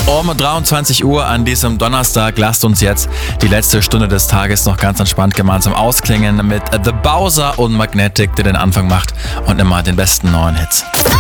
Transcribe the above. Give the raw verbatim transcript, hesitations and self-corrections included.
Um dreiundzwanzig Uhr an diesem Donnerstag lasst uns jetzt die letzte Stunde des Tages noch ganz entspannt gemeinsam ausklingen mit The Bowser und Magnetic, der den Anfang macht und immer den besten neuen Hits.